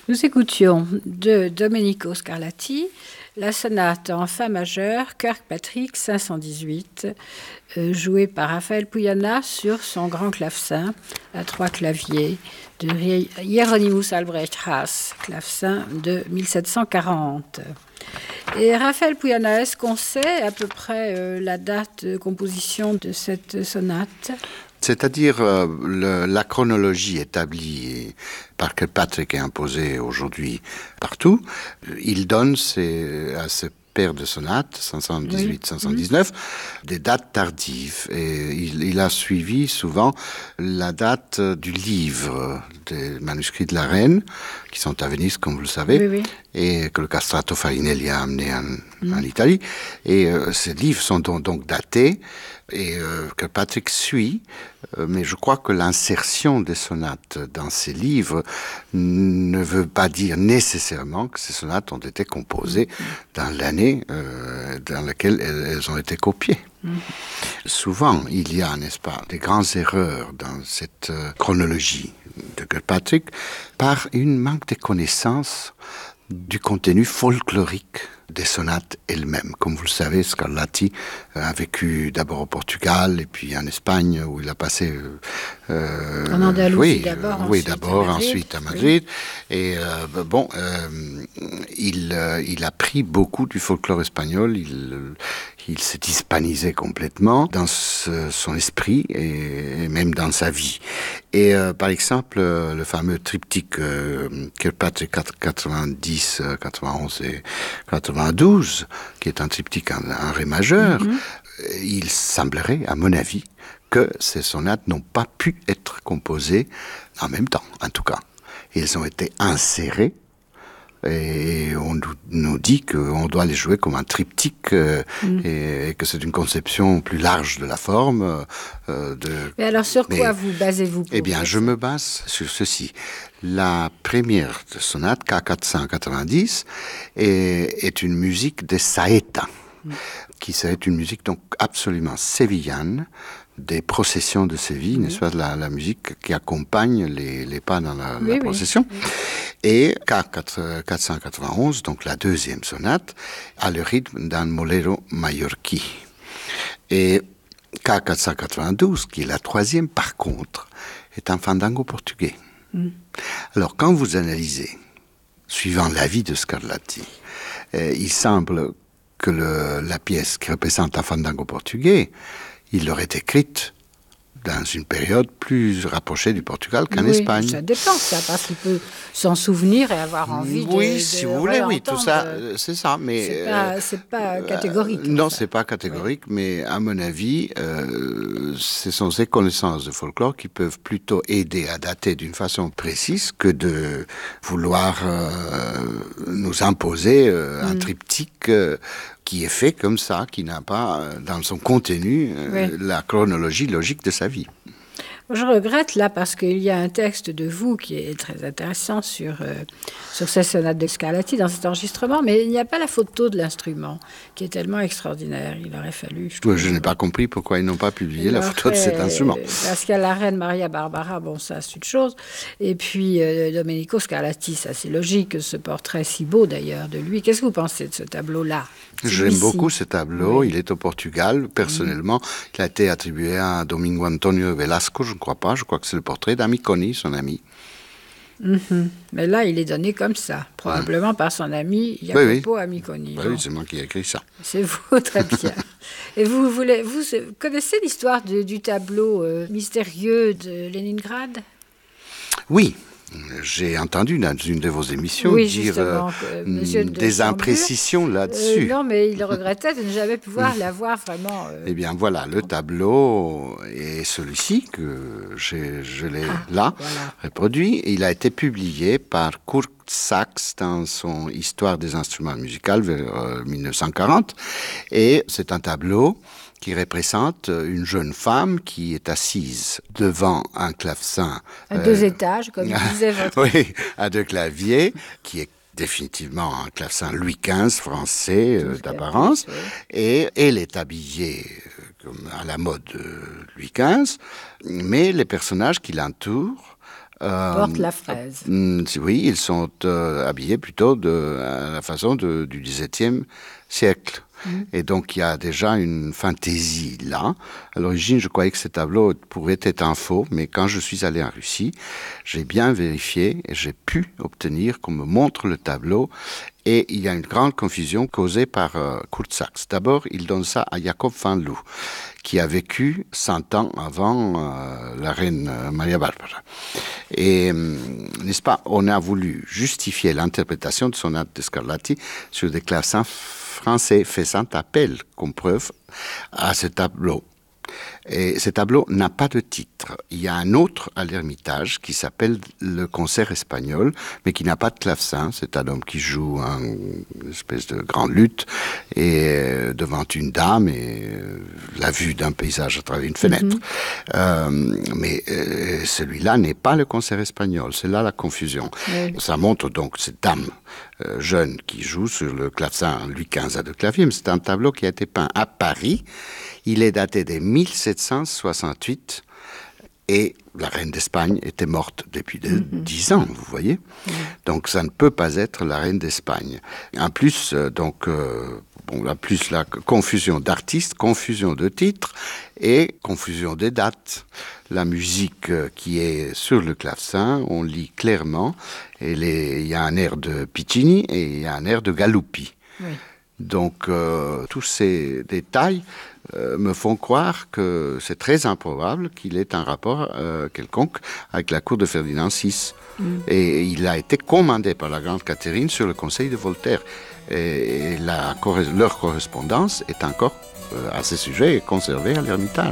Nous écoutions de Domenico Scarlatti la sonate en fa majeur Kirkpatrick 518, jouée par Raphaël Pugliana sur son grand clavecin à 3 claviers de Hieronymus Albrecht Haas, clavecin de 1740. Et Raphaël Pugliana, est-ce qu'on sait à peu près la date de composition de cette sonate ? C'est-à-dire la chronologie établie par Kirkpatrick et imposée aujourd'hui partout, il donne à ce paire de sonates, 518-519, des dates tardives. Et il a suivi souvent la date du livre des manuscrits de la Reine, qui sont à Venise, comme vous le savez, et que le Castrato Farinelli a amené en Italie. Et ces livres sont donc datés, et Kirkpatrick suit, mais je crois que l'insertion des sonates dans ces livres ne veut pas dire nécessairement que ces sonates ont été composées dans l'année dans laquelle elles ont été copiées. Souvent, il y a, n'est-ce pas, des grandes erreurs dans cette chronologie de Kirkpatrick par une manque de connaissance du contenu folklorique des sonates elles-mêmes. Comme vous le savez, Scarlatti a vécu d'abord au Portugal et puis en Espagne où il a passé en Andalousie d'abord, ensuite à Madrid. Et il a pris beaucoup du folklore espagnol. Il s'est hispanisé complètement dans son esprit et même dans sa vie. Et par exemple, le fameux triptyque Kirkpatrick 90, 91 et 92, qui est un triptyque en ré majeur, il semblerait, à mon avis, que ces sonates n'ont pas pu être composées en même temps, en tout cas. Ils ont été insérés et on nous dit qu'on doit les jouer comme un triptyque et que c'est une conception plus large de la forme. Mais alors sur quoi vous basez-vous pour bien, je me base sur ceci. La première sonate, K490, est une musique de saeta, qui serait une musique donc absolument sévillane, des processions de Séville, n'est-ce pas, la musique qui accompagne les pas dans la procession. Et K491, donc la deuxième sonate, a le rythme d'un molero mallorquí. Et K492, qui est la troisième, par contre, est un fandango portugais. Alors, quand vous analysez, suivant l'avis de Scarlatti, il semble que la pièce qui représente un fandango portugais, il l'aurait écrite dans une période plus rapprochée du Portugal qu'en Espagne. Ça dépend, ça, parce qu'il peut s'en souvenir et avoir envie de si vous voulez, tout ça, c'est ça. Mais c'est pas catégorique. Non, c'est pas catégorique, mais à mon avis, ce sont ces connaissances de folklore qui peuvent plutôt aider à dater d'une façon précise que de vouloir nous imposer un triptyque qui est fait comme ça, qui n'a pas dans son contenu la chronologie logique de sa vie. Je regrette là parce qu'il y a un texte de vous qui est très intéressant sur ces sonates de Scarlatti dans cet enregistrement, mais il n'y a pas la photo de l'instrument qui est tellement extraordinaire. Il aurait fallu... Je n'ai pas compris pourquoi ils n'ont pas publié la photo de cet instrument. Parce qu'il y a la reine Maria Barbara, bon ça c'est une chose, et puis Domenico Scarlatti, ça c'est logique, ce portrait si beau d'ailleurs de lui. Qu'est-ce que vous pensez de ce tableau-là ? J'aime beaucoup ce tableau, il est au Portugal, personnellement, il a été attribué à Domingo Antonio Velasco, je ne crois pas, je crois que c'est le portrait d'Amiconi, son ami. Mais là, il est donné comme ça, probablement par son ami Jacopo Amiconi. Oui, c'est moi qui ai écrit ça. C'est vous, très bien. Et vous connaissez l'histoire du tableau mystérieux de Leningrad ? Oui. J'ai entendu dans une de vos émissions dire des imprécisions là-dessus. Non, mais il regrettait de ne jamais pouvoir l'avoir vraiment... Eh bien voilà, le tableau est celui-ci, que je l'ai reproduit. Il a été publié par Kurt Sachs dans son Histoire des instruments musicaux vers 1940. Et c'est un tableau qui représente une jeune femme qui est assise devant un clavecin. À 2 étages, comme disait votre... Oui, à 2 claviers, qui est définitivement un clavecin Louis XV français d'apparence. Et elle est habillée comme à la mode Louis XV, mais les personnages qui l'entourent Porte la fraise. Oui, ils sont habillés plutôt à la façon du XVIIe siècle. Et donc, il y a déjà une fantaisie là. À l'origine, je croyais que ce tableau pouvait être un faux, mais quand je suis allé en Russie, j'ai bien vérifié et j'ai pu obtenir qu'on me montre le tableau. Et il y a une grande confusion causée par Kurt Sachs. D'abord, il donne ça à Jacob van Loo, qui a vécu 100 ans avant la reine Maria Barbara. Et, n'est-ce pas, on a voulu justifier l'interprétation de sonate de Scarlatti sur des clavecins français faisant appel comme preuve à ce tableau. Et ce tableau n'a pas de titre. Il y a un autre à l'Ermitage qui s'appelle le concert espagnol, mais qui n'a pas de clavecin. C'est un homme qui joue une espèce de grande lutte et devant une dame et la vue d'un paysage à travers une fenêtre. Mais celui-là n'est pas le concert espagnol. C'est là la confusion. Oui. Ça montre donc cette dame jeune qui joue sur le clavecin Louis XV à deux claviers. Mais c'est un tableau qui a été peint à Paris. Il est daté de 1768 et la reine d'Espagne était morte depuis 10 ans, vous voyez. Donc ça ne peut pas être la reine d'Espagne. En plus, la confusion d'artistes, confusion de titres et confusion des dates. La musique qui est sur le clavecin, on lit clairement, il y a un air de Piccini et il y a un air de Galuppi. Oui. Donc, tous ces détails me font croire que c'est très improbable qu'il ait un rapport quelconque avec la cour de Ferdinand VI. Et il a été commandé par la grande Catherine sur le conseil de Voltaire. Et leur correspondance est encore à ce sujet conservée à l'Ermitage.